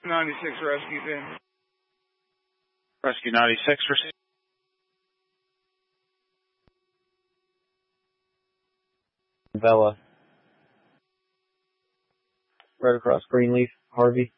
96 rescue in. Rescue 96, receive. Vela. Right across Greenleaf, Harvey.